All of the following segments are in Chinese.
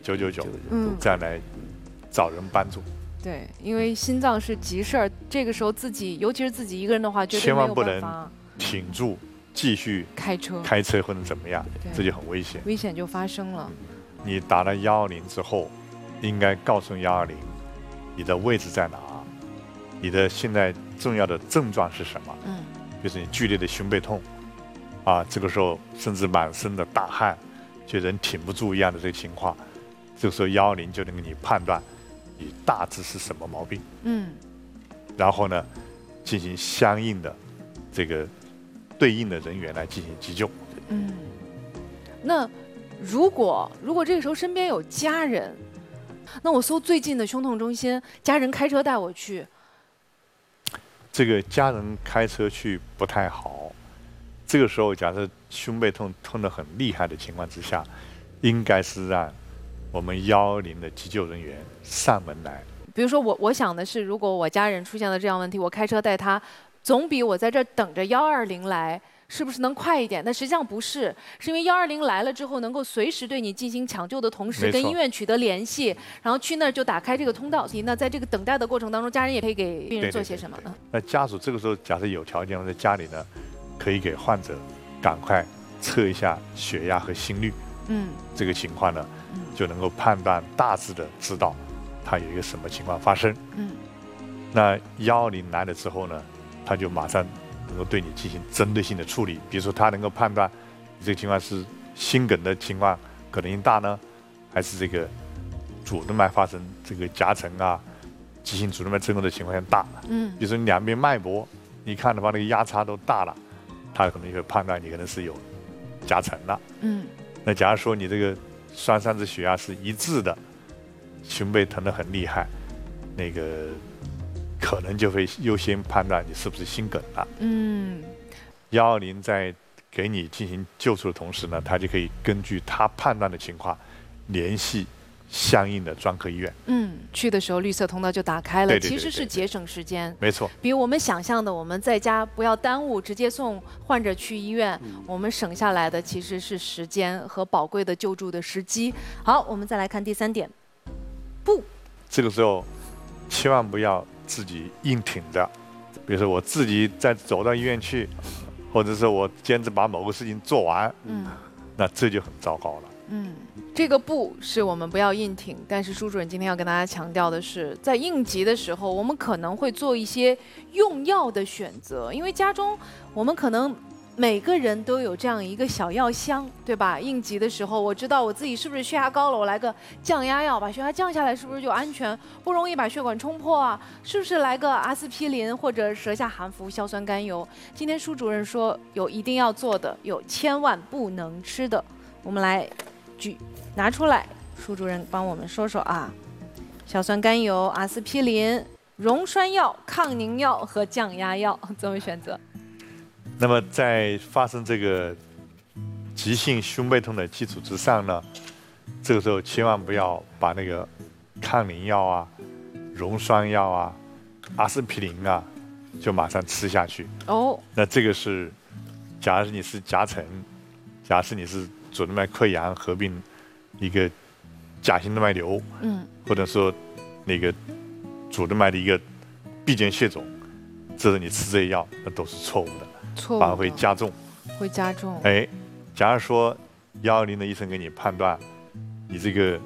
999，这样来找人帮助。 对，因为心脏是急事儿，这个时候自己，尤其是自己一个人的话，绝对千没有万不能办法挺住，继续开车或者怎么样，这就很危险。 危险就发生了。 你打了110之后，应该告诉120你的位置在哪，你的现在重要的症状是什么。就是你剧烈的胸背痛，这个时候甚至满身的大汗，就人挺不住一样的这个情况，这个时候120就能给你判断你大致是什么毛病。然后呢，进行相应的这个对应的人员来进行急救。 那如果这个时候身边有家人，那我搜最近的胸痛中心，家人开车带我去。 这个家人开车去不太好，这个时候假设胸背痛得很厉害的情况之下，应该是让我们110的急救人员上门来。 比如说我想的是，如果我家人出现了这样问题，我开车带他，总比我在这等着120来，是不是能快一点？但实际上不是，是因为120来了之后，能够随时对你进行抢救的同时，跟医院取得联系，然后去那儿就打开这个通道。那在这个等待的过程当中，家人也可以给病人做些什么呢？ 那家属这个时候假设有条件在家里呢，可以给患者赶快测一下血压和心率。这个情况呢，就能够判断大致的知道他有一个什么情况发生。那120来了之后呢，他就马上能够对你进行针对性的处理。比如说他能够判断你这个情况是心梗的情况可能性大呢，还是这个主动脉发生这个夹层急性主动脉增生的情况下大。比如说你两边脉搏你看的话那个压差都大了，他可能就会判断你可能是有夹层了。那假如说你这个双三子血压是一致的，胸背疼得很厉害，那个可能就会优先判断你是不是心梗了。120在给你进行救助的同时呢，他就可以根据他判断的情况联系相应的专科医院。 去的时候绿色通道就打开了， 对， 其实是节省时间。 没错， 比我们想象的，我们在家不要耽误，直接送患者去医院，我们省下来的其实是时间和宝贵的救助的时机。好，我们再来看第3点，不， 这个时候千万不要自己硬挺着，比如说我自己再走到医院去，或者是我坚持把某个事情做完，那这就很糟糕了。 这个不是我们不要硬挺，但是舒主任今天要跟大家强调的是，在应急的时候，我们可能会做一些用药的选择，因为家中我们可能每个人都有这样一个小药箱，对吧？应急的时候，我知道我自己是不是血压高了，我来个降压药，把血压降下来，是不是就安全？不容易把血管冲破啊？是不是来个阿司匹林或者舌下含服硝酸甘油？今天舒主任说有一定要做的，有千万不能吃的，我们来拿出来，舒主任帮我们说说啊，硝酸甘油、阿司匹林、溶栓药、抗凝药和降压药怎么选择？ 那么在发生这个急性胸背痛的基础之上呢，这个时候千万不要把那个抗凝药溶栓药阿司匹林就马上吃下去。那这个是，假如你是夹层，假设你是主动脉溃疡合并一个假性动脉瘤，或者说那个主动脉的一个闭间血肿，这是你吃这些药那都是错误的，反而会加重。假如说120的医生给你判断你这个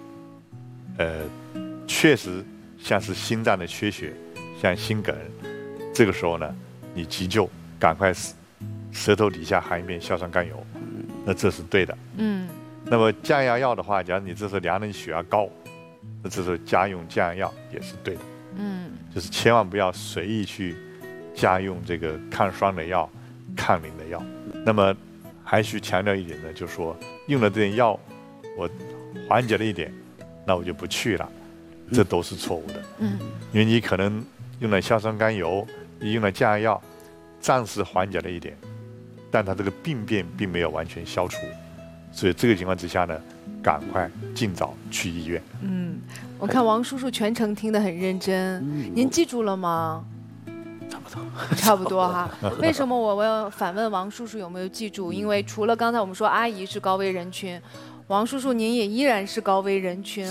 确实像是心脏的缺血，像心梗，这个时候呢，你急救赶快舌头底下含一遍硝酸甘油，那这是对的。那么降压药的话，假如你这时候量的血压高，那这时候加用降压药也是对的。就是千万不要随意去加用这个抗栓的药、抗凝的药。那么还需强调一点呢，就是说用了这些药，我缓解了一点，那我就不去了，这都是错误的。因为你可能用了硝酸甘油，你用了降压药，暂时缓解了一点，但它这个病变并没有完全消除。所以这个情况之下呢，赶快尽早去医院。 我看王叔叔全程听得很认真，您记住了吗？差不多哈。为什么我要反问王叔叔有没有记住？因为除了刚才我们说阿姨是高危人群，王叔叔您也依然是高危人群。